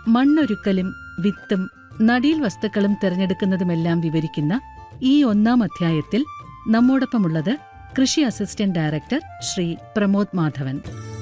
മണ്ണൊരുക്കലും വിത്തും നടീൽ വസ്തുക്കളും തിരഞ്ഞെടുക്കുന്നതുമെല്ലാം വിവരിക്കുന്ന ഈ 1-ാം അധ്യായത്തിൽ നമ്മോടൊപ്പമുള്ളത് കൃഷി അസിസ്റ്റന്റ് ഡയറക്ടർ ശ്രീ പ്രമോദ് മാധവൻ.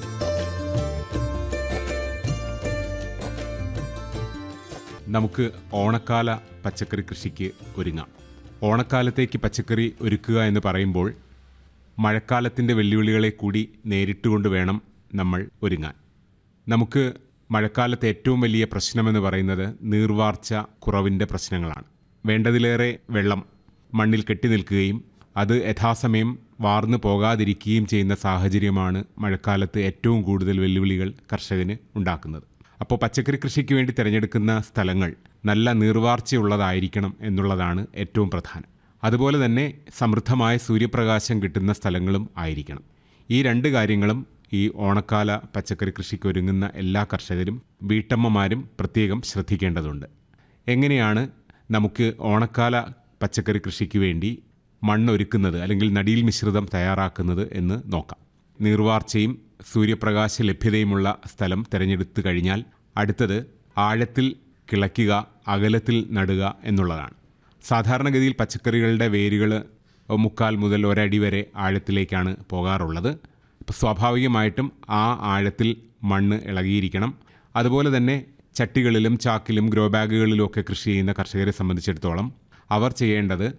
നമുക്ക് ഓണക്കാല പച്ചക്കറി കൃഷിക്ക് ഒരുങ്ങാം. ഓണക്കാലത്തേക്ക് പച്ചക്കറി ഒരുക്കുക എന്ന് പറയുമ്പോൾ മഴക്കാലത്തിൻ്റെ വെല്ലുവിളികളെ കൂടി നേരിട്ടുകൊണ്ട് വേണം നമ്മൾ ഒരുങ്ങാൻ. നമുക്ക് മഴക്കാലത്ത് ഏറ്റവും വലിയ പ്രശ്നമെന്ന് പറയുന്നത് നീർവാർച്ച കുറവിൻ്റെ പ്രശ്നങ്ങളാണ്. വേണ്ടതിലേറെ വെള്ളം മണ്ണിൽ കെട്ടി നിൽക്കുകയും അത് യഥാസമയം വാർന്നു പോകാതിരിക്കുകയും ചെയ്യുന്ന സാഹചര്യമാണ് മഴക്കാലത്ത് ഏറ്റവും കൂടുതൽ വെല്ലുവിളികൾ കർഷകന് ഉണ്ടാക്കുന്നത്. അപ്പോൾ പച്ചക്കറി കൃഷിക്ക് വേണ്ടി തിരഞ്ഞെടുക്കുന്ന സ്ഥലങ്ങൾ നല്ല നീർവാർച്ചയുള്ളതായിരിക്കണം എന്നുള്ളതാണ് ഏറ്റവും പ്രധാനം. അതുപോലെ തന്നെ സമൃദ്ധമായ സൂര്യപ്രകാശം കിട്ടുന്ന സ്ഥലങ്ങളും ആയിരിക്കണം. ഈ 2 കാര്യങ്ങളും ഈ ഓണക്കാല പച്ചക്കറി കൃഷിക്ക് ഒരുങ്ങുന്ന എല്ലാ കർഷകരും വീട്ടമ്മമാരും പ്രത്യേകം ശ്രദ്ധിക്കേണ്ടതുണ്ട്. എങ്ങനെയാണ് നമുക്ക് ഓണക്കാല പച്ചക്കറി കൃഷിക്ക് വേണ്ടി മണ്ണൊരുക്കുന്നത് അല്ലെങ്കിൽ നടീൽ മിശ്രിതം തയ്യാറാക്കുന്നത് എന്ന് നോക്കാം. നീർവാർച്ചയും സൂര്യപ്രകാശ ലഭ്യതയുമുള്ള സ്ഥലം തിരഞ്ഞെടുത്തു കഴിഞ്ഞാൽ അടുത്തത് ആഴത്തിൽ കിളയ്ക്കുക, അകലത്തിൽ നടുക എന്നുള്ളതാണ്. സാധാരണഗതിയിൽ പച്ചക്കറികളുടെ വേരുകൾ 3/4 മുതൽ 1 അടി വരെ ആഴത്തിലേക്കാണ് പോകാറുള്ളത്. അപ്പോൾ സ്വാഭാവികമായിട്ടും ആ ആഴത്തിൽ മണ്ണ് ഇളകിയിരിക്കണം. അതുപോലെ തന്നെ ചട്ടികളിലും ചാക്കിലും ഗ്രോ ബാഗുകളിലുമൊക്കെ കൃഷി ചെയ്യുന്ന കർഷകരെ സംബന്ധിച്ചിടത്തോളം അവർ ചെയ്യേണ്ടത്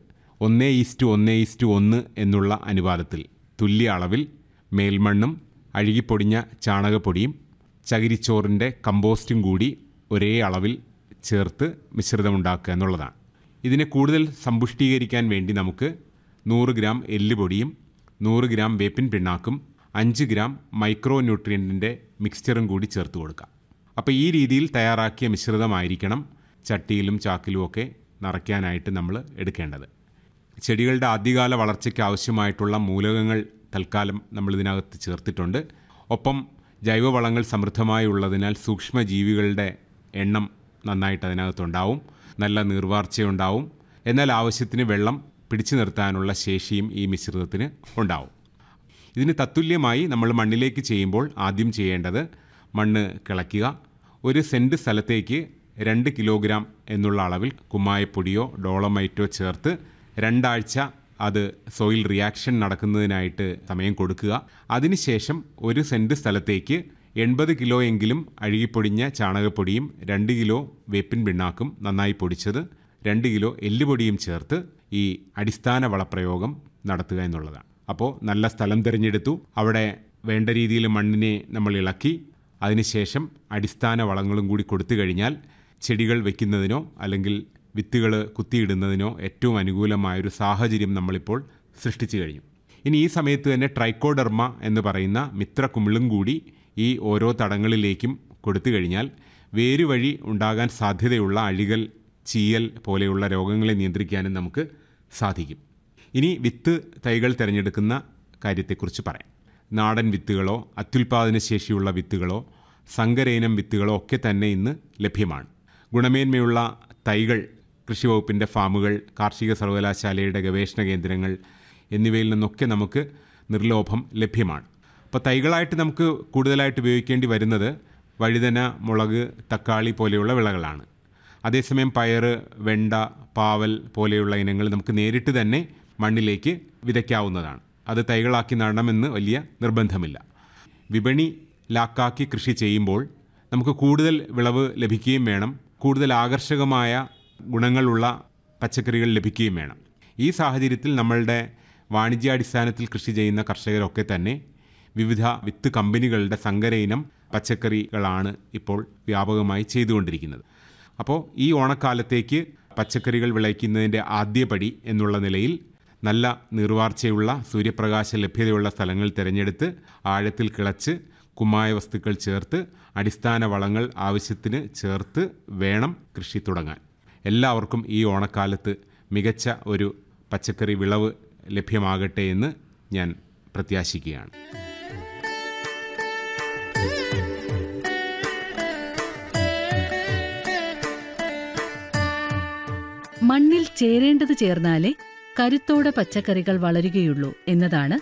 1:1:1 എന്നുള്ള അനുപാതത്തിൽ തുല്യ അളവിൽ മേൽമണ്ണും അഴുകിപ്പൊടിഞ്ഞ ചാണകപ്പൊടിയും ചകിരിച്ചോറിൻ്റെ കമ്പോസ്റ്റും കൂടി ഒരേ അളവിൽ ചേർത്ത് മിശ്രിതമുണ്ടാക്കുക എന്നുള്ളതാണ്. ഇതിനെ കൂടുതൽ സമ്പുഷ്ടീകരിക്കാൻ വേണ്ടി നമുക്ക് 100 ഗ്രാം എല്ലുപൊടിയും 100 ഗ്രാം വേപ്പിൻ പിണ്ണാക്കും 5 ഗ്രാം മൈക്രോ ന്യൂട്രിയൻറ്റിൻ്റെ മിക്സ്ചറും കൂടി ചേർത്ത് കൊടുക്കാം. അപ്പോൾ ഈ രീതിയിൽ തയ്യാറാക്കിയ മിശ്രിതമായിരിക്കണം ചട്ടിയിലും ചാക്കിലുമൊക്കെ നിറയ്ക്കാനായിട്ട് നമ്മൾ എടുക്കേണ്ടത്. ചെടികളുടെ ആദ്യകാല വളർച്ചയ്ക്ക് ആവശ്യമായിട്ടുള്ള മൂലകങ്ങൾ തൽക്കാലം നമ്മളിതിനകത്ത് ചേർത്തിട്ടുണ്ട്. ഒപ്പം ജൈവവളങ്ങൾ സമൃദ്ധമായി ഉള്ളതിനാൽ സൂക്ഷ്മജീവികളുടെ എണ്ണം നന്നായിട്ട് അതിനകത്തുണ്ടാവും. നല്ല നീർവാർച്ചയുണ്ടാവും. എന്നാൽ ആവശ്യത്തിന് വെള്ളം പിടിച്ചു നിർത്താനുള്ള ശേഷിയും ഈ മിശ്രിതത്തിന് ഉണ്ടാവും. ഇതിന് തത്തുല്യമായി നമ്മൾ മണ്ണിലേക്ക് ചെയ്യുമ്പോൾ ആദ്യം ചെയ്യേണ്ടത് മണ്ണ് കിളയ്ക്കുക. 1 സെൻറ്റ് സ്ഥലത്തേക്ക് 2 കിലോഗ്രാം എന്നുള്ള അളവിൽ കുമ്മായപ്പൊടിയോ ഡോളമൈറ്റോ ചേർത്ത് 2 ആഴ്ച അത് സോയിൽ റിയാക്ഷൻ നടക്കുന്നതിനായിട്ട് സമയം കൊടുക്കുക. അതിനുശേഷം 1 സെൻറ്റ് സ്ഥലത്തേക്ക് 80 കിലോ എങ്കിലും അഴുകിപ്പൊടിഞ്ഞ ചാണകപ്പൊടിയും 2 കിലോ വേപ്പിൻ പിണ്ണാക്കും നന്നായി പൊടിച്ചത് 2 കിലോ എല്ലുപൊടിയും ചേർത്ത് ഈ അടിസ്ഥാന വളപ്രയോഗം നടത്തുക എന്നുള്ളതാണ്. അപ്പോൾ നല്ല സ്ഥലം തിരഞ്ഞെടുത്തു, അവിടെ വേണ്ട രീതിയിൽ മണ്ണിനെ നമ്മൾ ഇളക്കി, അതിനുശേഷം അടിസ്ഥാന വളങ്ങളും കൂടി കൊടുത്തു കഴിഞ്ഞാൽ ചെടികൾ വയ്ക്കുന്നതിനോ അല്ലെങ്കിൽ വിത്തുകൾ കുത്തിയിടുന്നതിനോ ഏറ്റവും അനുകൂലമായൊരു സാഹചര്യം നമ്മളിപ്പോൾ സൃഷ്ടിച്ചു കഴിഞ്ഞു. ഇനി ഈ സമയത്ത് തന്നെ ട്രൈക്കോഡെർമ എന്ന് പറയുന്ന മിത്രകുമിളും കൂടി ഈ ഓരോ തടങ്ങളിലേക്കും കൊടുത്തു കഴിഞ്ഞാൽ വേരുവഴി ഉണ്ടാകാൻ സാധ്യതയുള്ള അഴികൽ, ചീയൽ പോലെയുള്ള രോഗങ്ങളെ നിയന്ത്രിക്കാനും നമുക്ക് സാധിക്കും. ഇനി വിത്ത് തൈകൾ തിരഞ്ഞെടുക്കുന്ന കാര്യത്തെക്കുറിച്ച് പറയാം. നാടൻ വിത്തുകളോ അത്യുൽപാദന ശേഷിയുള്ള വിത്തുകളോ സങ്കരയിനം വിത്തുകളോ ഒക്കെ തന്നെ ഇന്ന് ലഭ്യമാണ്. ഗുണമേന്മയുള്ള തൈകൾ കൃഷിവകുപ്പിൻ്റെ ഫാമുകൾ, കാർഷിക സർവകലാശാലയുടെ ഗവേഷണ കേന്ദ്രങ്ങൾ എന്നിവയിൽ നിന്നൊക്കെ നമുക്ക് നിർലോഭം ലഭ്യമാണ്. അപ്പോൾ തൈകളായിട്ട് നമുക്ക് കൂടുതലായിട്ട് ഉപയോഗിക്കേണ്ടി വരുന്നത് വഴുതന, മുളക്, തക്കാളി പോലെയുള്ള വിളകളാണ്. അതേസമയം പയറ്, വെണ്ട, പാവൽ പോലെയുള്ള ഇനങ്ങൾ നമുക്ക് നേരിട്ട് തന്നെ മണ്ണിലേക്ക് വിതയ്ക്കാവുന്നതാണ്. അത് തൈകളാക്കി നടണമെന്ന് വലിയ നിർബന്ധമില്ല. വിപണി ലാക്കാക്കി കൃഷി ചെയ്യുമ്പോൾ നമുക്ക് കൂടുതൽ വിളവ് ലഭിക്കുകയും വേണം, കൂടുതൽ ആകർഷകമായ ഗുണങ്ങളുള്ള പച്ചക്കറികൾ ലഭിക്കുകയും വേണം. ഈ സാഹചര്യത്തിൽ നമ്മളുടെ വാണിജ്യാടിസ്ഥാനത്തിൽ കൃഷി ചെയ്യുന്ന കർഷകരൊക്കെ തന്നെ വിവിധ വിത്ത് കമ്പനികളുടെ സങ്കര ഇനം പച്ചക്കറികളാണ് ഇപ്പോൾ വ്യാപകമായി ചെയ്തുകൊണ്ടിരിക്കുന്നത്. അപ്പോൾ ഈ ഓണക്കാലത്തേക്ക് പച്ചക്കറികൾ വിളയിക്കുന്നതിൻ്റെ ആദ്യപടി എന്നുള്ള നിലയിൽ നല്ല നീർവാർച്ചയുള്ള സൂര്യപ്രകാശ ലഭ്യതയുള്ള സ്ഥലങ്ങൾ തിരഞ്ഞെടുത്ത് ആഴത്തിൽ കിളച്ച് കുമ്മായ വസ്തുക്കൾ ചേർത്ത് അടിസ്ഥാന വളങ്ങൾ ആവശ്യത്തിന് ചേർത്ത് വേണം കൃഷി തുടങ്ങാൻ. എല്ലാവർക്കും ഈ ഓണക്കാലത്ത് മികച്ച ഒരു പച്ചക്കറി വിളവ് ലഭ്യമാകട്ടെ എന്ന് ഞാൻ പ്രത്യാശിക്കുകയാണ്. മണ്ണിൽ ചേരേണ്ടത് ചേർന്നാലേ കരുത്തോടെ പച്ചക്കറികൾ വളരുകയുള്ളൂ എന്നതാണ്